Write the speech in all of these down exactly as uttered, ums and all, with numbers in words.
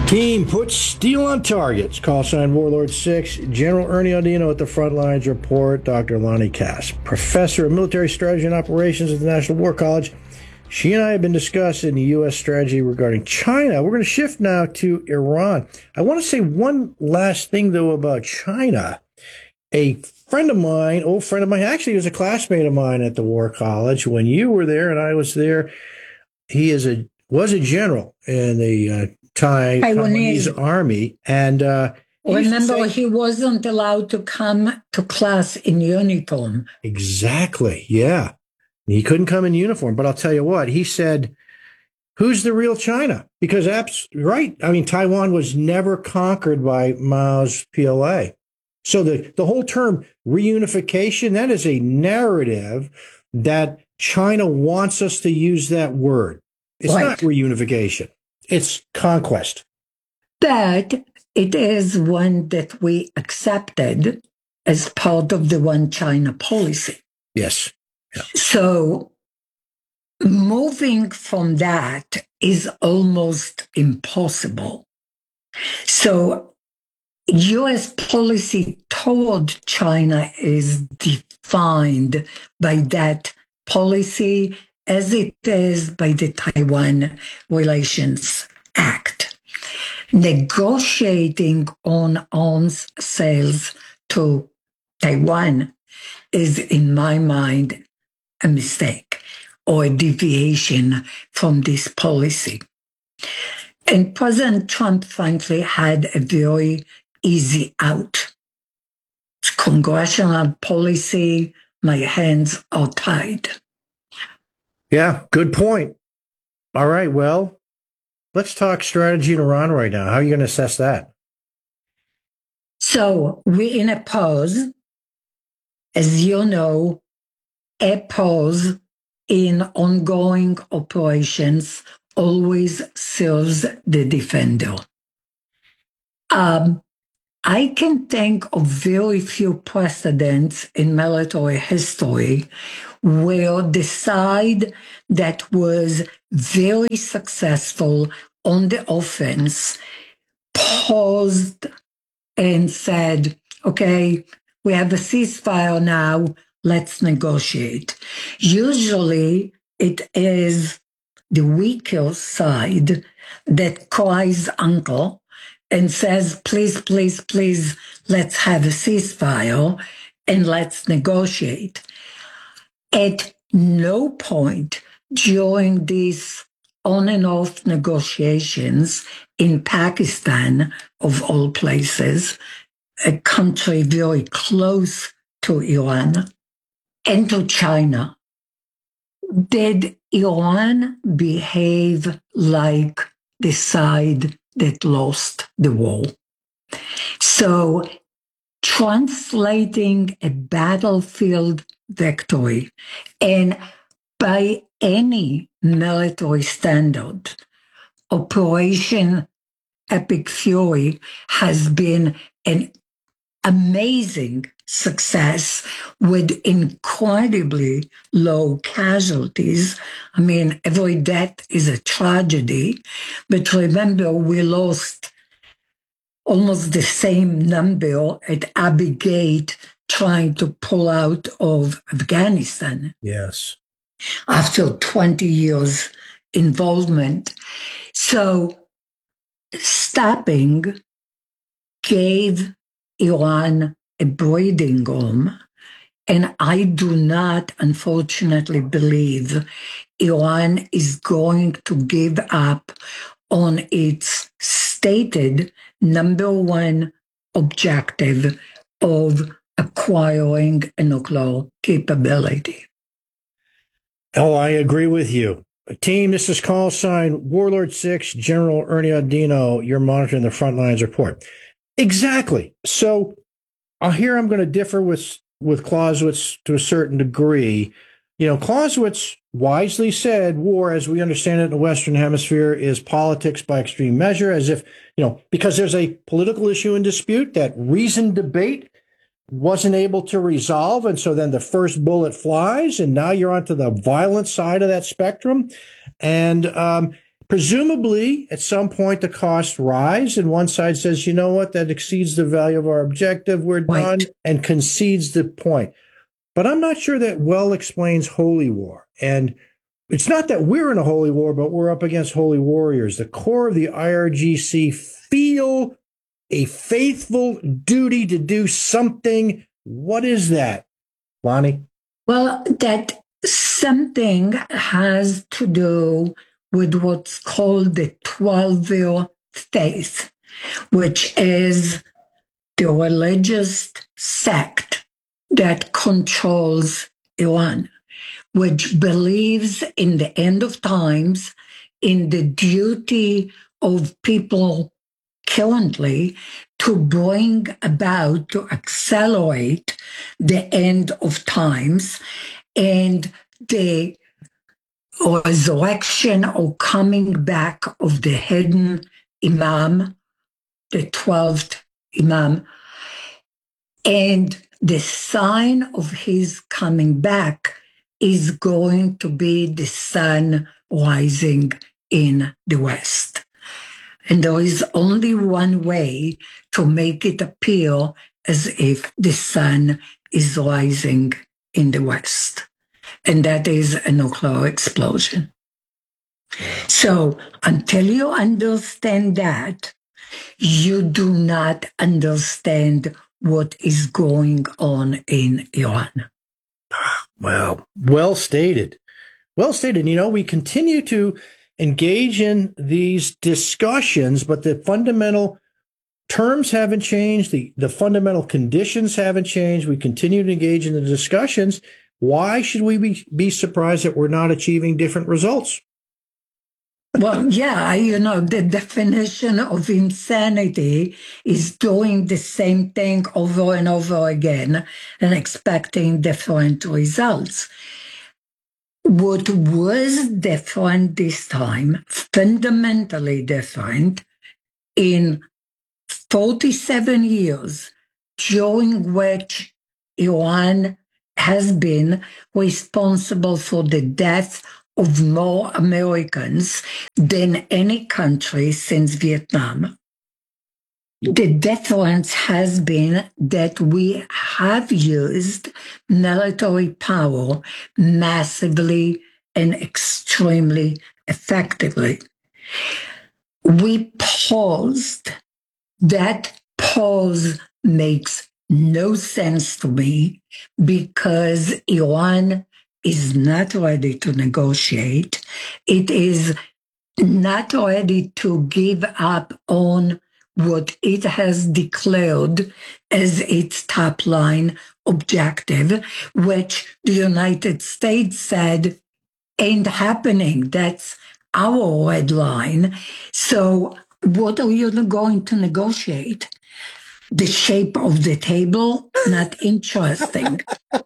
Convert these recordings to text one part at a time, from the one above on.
Team puts steel on targets. Call sign Warlord six. General Ernie Audino at the front lines report. Doctor Lonnie Cass, professor of military strategy and operations at the National War College. She and I have been discussing the U S strategy regarding China. We're going to shift now to Iran. I want to say one last thing, though, about China. A friend of mine, old friend of mine, actually was a classmate of mine at the War College when you were there and I was there. He is a was a general in the uh, Thai, Taiwanese army. And uh, remember, say, he wasn't allowed to come to class in uniform. Exactly. Yeah. He couldn't come in uniform. But I'll tell you what, he said, who's the real China? Because that's right. I mean, Taiwan was never conquered by Mao's P L A. So the, the whole term reunification, that is a narrative that China wants us to use that word. It's right. Not reunification. It's conquest. But it is one that we accepted as part of the One China policy. Yes. Yeah. So moving from that is almost impossible. So U S policy toward China is defined by that policy as it is by the Taiwan Relations Act. Negotiating on arms sales to Taiwan is, in my mind, a mistake or a deviation from this policy. And President Trump, frankly, had a very easy out. It's congressional policy, my hands are tied. Yeah, good point. All right, well, let's talk strategy in Iran right now. How are you going to assess that? So we're in a pause. As you know, a pause in ongoing operations always serves the defender. Um, I can think of very few precedents in military history where the side that was very successful on the offense paused and said, okay, we have a ceasefire now, let's negotiate. Usually it is the weaker side that cries uncle and says, please, please, please, let's have a ceasefire and let's negotiate. At no point during these on and off negotiations in Pakistan, of all places, a country very close to Iran and to China, did Iran behave like the side that lost the war? So translating a battlefield victory, and by any military standard, Operation Epic Fury has been an amazing success with incredibly low casualties. I mean, every death is a tragedy, but remember, we lost almost the same number at Abbey Gate trying to pull out of Afghanistan. Yes. After twenty years involvement. So stopping gave Iran a breathing room, and I do not, unfortunately, believe Iran is going to give up on its stated number one objective of acquiring a nuclear capability. Oh, I agree with you. Team, this is call sign Warlord six, General Ernie Audino. You're monitoring the front lines report. Exactly. So uh, here I'm going to differ with, with Clausewitz to a certain degree. You know, Clausewitz wisely said war, as we understand it in the Western Hemisphere, is politics by extreme measure, as if, you know, because there's a political issue in dispute that reasoned debate wasn't able to resolve. And so then the first bullet flies, and now you're onto the violent side of that spectrum. And um, presumably, at some point, the costs rise, and one side says, you know what, that exceeds the value of our objective, we're Right. done, and concedes the point. But I'm not sure that well explains holy war. And it's not that we're in a holy war, but we're up against holy warriors. The core of the I R G C feel a faithful duty to do something. What is that, Lonnie? Well, that something has to do with what's called the twelve-year faith, which is the religious sect that controls Iran, which believes in the end of times, in the duty of people currently to bring about, to accelerate the end of times and the resurrection or coming back of the hidden Imam, the twelfth Imam. And the sign of his coming back is going to be the sun rising in the west. And there is only one way to make it appear as if the sun is rising in the west. And that is a nuclear explosion. So until you understand that, you do not understand what is going on in Iran. Well, well stated. Well stated. You know, we continue to engage in these discussions, but the fundamental terms haven't changed. The, the fundamental conditions haven't changed. We continue to engage in the discussions. Why should we be, be surprised that we're not achieving different results? Well, yeah, you know, the definition of insanity is doing the same thing over and over again and expecting different results. What was different this time, fundamentally different, in forty-seven years, during which Iran has been responsible for the death of more Americans than any country since Vietnam. The difference has been that we have used military power massively and extremely effectively. We paused. That pause makes no sense to me because Iran is not ready to negotiate. It is not ready to give up on what it has declared as its top line objective, which the United States said ain't happening. That's our red line. So what are you going to negotiate? The shape of the table? Not interesting.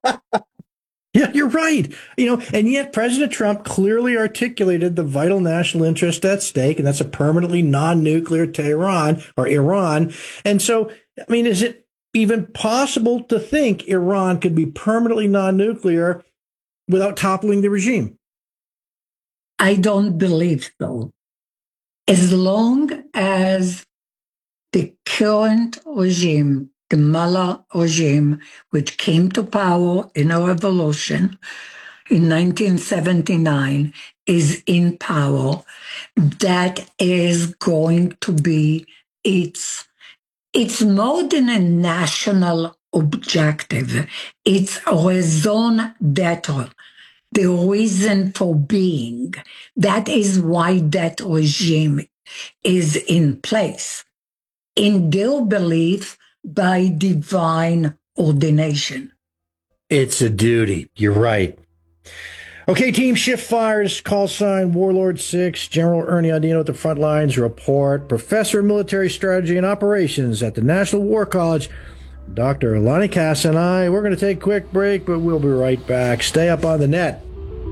Yeah, you're right. You know, and yet President Trump clearly articulated the vital national interest at stake, and that's a permanently non-nuclear Tehran or Iran. And so, I mean, is it even possible to think Iran could be permanently non-nuclear without toppling the regime? I don't believe so. As long as the current regime, the Mullah regime, which came to power in a revolution in nineteen seventy-nine, is in power, that is going to be its, it's more than a national objective. It's a raison d'etre, the reason for being. That is why that regime is in place, in their belief, by divine ordination. It's a duty. You're right. Okay, team, shift fires, call sign Warlord six, General Ernie Audino at the front lines report, Professor of Military Strategy and Operations at the National War College, Doctor Lonnie Cass and I. We're going to take a quick break, but we'll be right back. Stay up on the net.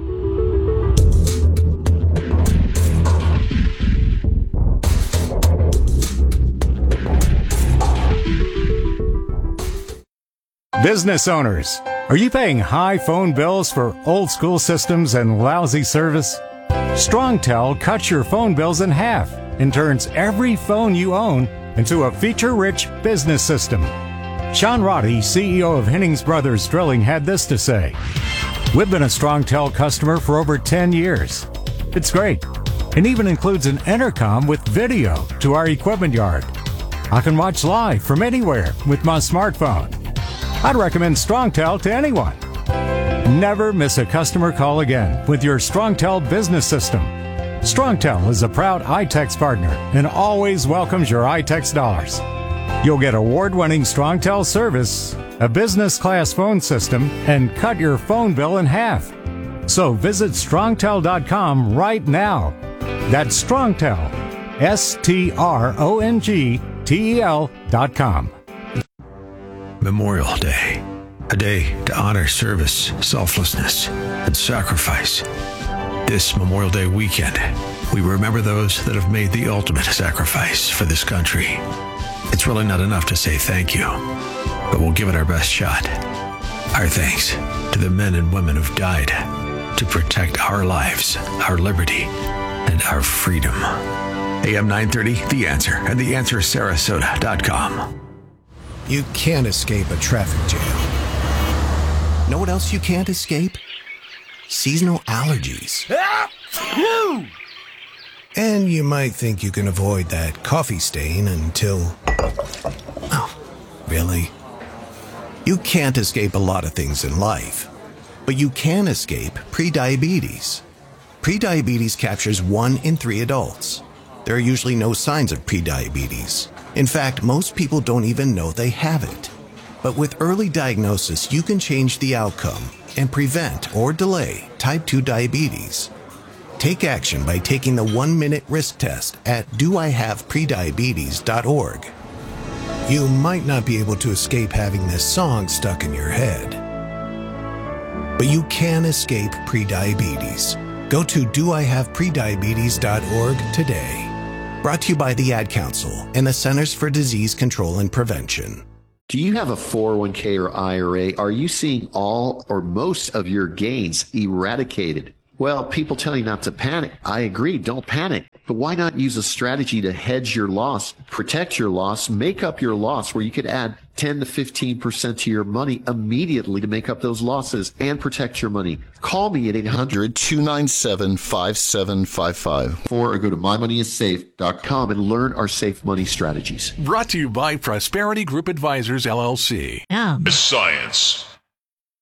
Business owners, are you paying high phone bills for old school systems and lousy service? StrongTel cuts your phone bills in half and turns every phone you own into a feature-rich business system. Sean Roddy, C E O of Hennings Brothers Drilling, had this to say. We've been a StrongTel customer for over ten years. It's great, and even includes an intercom with video to our equipment yard. I can watch live from anywhere with my smartphone. I'd recommend StrongTel to anyone. Never miss a customer call again with your StrongTel business system. StrongTel is a proud iTex partner and always welcomes your iTex dollars. You'll get award-winning StrongTel service, a business-class phone system, and cut your phone bill in half. So visit strongtel dot com right now. That's StrongTel, S T R O N G T E L dot com. Memorial Day, a day to honor service, selflessness, and sacrifice. This Memorial Day weekend, we remember those that have made the ultimate sacrifice for this country. It's really not enough to say thank you, but we'll give it our best shot. Our thanks to the men and women who've died to protect our lives, our liberty, and our freedom. A M nine thirty, The Answer, and the answer sarasota dot com. You can't escape a traffic jam. Know what else you can't escape? Seasonal allergies. And you might think you can avoid that coffee stain until... Oh, really? You can't escape a lot of things in life, but you can escape prediabetes. Prediabetes captures one in three adults. There are usually no signs of prediabetes. In fact, most people don't even know they have it. But with early diagnosis, you can change the outcome and prevent or delay type two diabetes. Take action by taking the one-minute risk test at do I have prediabetes dot org. You might not be able to escape having this song stuck in your head, but you can escape prediabetes. Go to do I have prediabetes dot org today. Brought to you by the Ad Council and the Centers for Disease Control and Prevention. Do you have a four oh one k or I R A? Are you seeing all or most of your gains eradicated? Well, people tell you not to panic. I agree, don't panic. But why not use a strategy to hedge your loss, protect your loss, make up your loss, where you could add ten to fifteen percent to your money immediately to make up those losses and protect your money? Call me at eight hundred, two nine seven, five seven five five or go to my money is safe dot com and learn our safe money strategies. Brought to you by Prosperity Group Advisors, L L C. Yeah. Science.